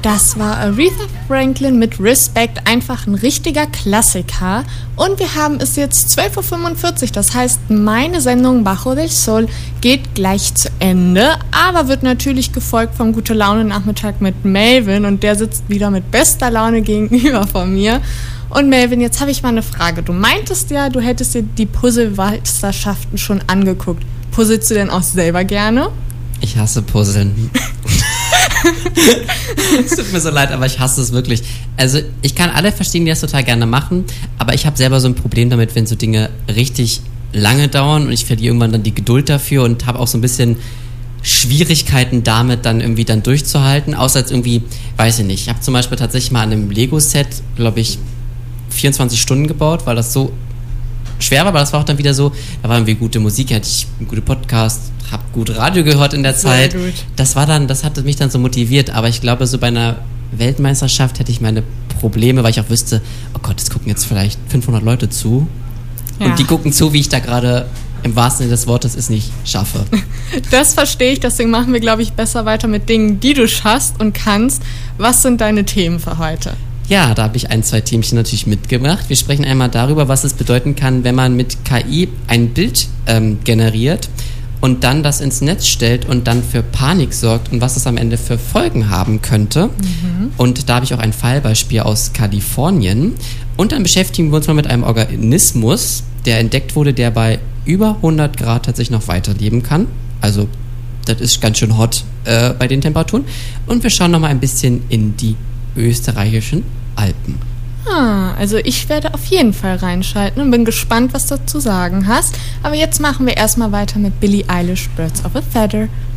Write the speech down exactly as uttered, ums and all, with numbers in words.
Das war Aretha Franklin mit Respect, einfach ein richtiger Klassiker. Und wir haben es jetzt zwölf Uhr fünfundvierzig, das heißt, meine Sendung Bajo del Sol geht gleich zu Ende, aber wird natürlich gefolgt vom Gute-Laune-Nachmittag mit Melvin und der sitzt wieder mit bester Laune gegenüber von mir. Und Melvin, jetzt habe ich mal eine Frage. Du meintest ja, du hättest dir die Puzzle-Meisterschaften schon angeguckt. Puzzelst du denn auch selber gerne? Ich hasse Puzzeln. Es tut mir so leid, aber ich hasse es wirklich. Also ich kann alle verstehen, die das total gerne machen, aber ich habe selber so ein Problem damit, wenn so Dinge richtig lange dauern und ich verliere irgendwann dann die Geduld dafür und habe auch so ein bisschen Schwierigkeiten damit, dann irgendwie dann durchzuhalten, außer als irgendwie, weiß ich nicht, ich habe zum Beispiel tatsächlich mal an einem Lego-Set, glaube ich, vierundzwanzig Stunden gebaut, weil das so schwer war, aber das war auch dann wieder so, da war irgendwie gute Musik, hatte ich einen guten Podcast, habe gut Radio gehört in der Zeit. Sehr gut. Das war dann, das hat mich dann so motiviert, aber ich glaube, so bei einer Weltmeisterschaft hätte ich meine Probleme, weil ich auch wüsste, oh Gott, es gucken jetzt vielleicht fünfhundert Leute zu ja. Und die gucken zu, wie ich da gerade im wahrsten Sinne des Wortes es nicht schaffe. Das verstehe ich, deswegen machen wir, glaube ich, besser weiter mit Dingen, die du schaffst und kannst. Was sind deine Themen für heute? Ja, da habe ich ein, zwei Themchen natürlich mitgebracht. Wir sprechen einmal darüber, was es bedeuten kann, wenn man mit K I ein Bild ähm, generiert und dann das ins Netz stellt und dann für Panik sorgt und was das am Ende für Folgen haben könnte. Mhm. Und da habe ich auch ein Fallbeispiel aus Kalifornien. Und dann beschäftigen wir uns mal mit einem Organismus, der entdeckt wurde, der bei über hundert Grad tatsächlich noch weiterleben kann. Also das ist ganz schön hot äh, bei den Temperaturen. Und wir schauen noch mal ein bisschen in die österreichischen Alpen. Ah, also ich werde auf jeden Fall reinschalten und bin gespannt, was du zu sagen hast. Aber jetzt machen wir erstmal weiter mit Billie Eilish, Birds of a Feather.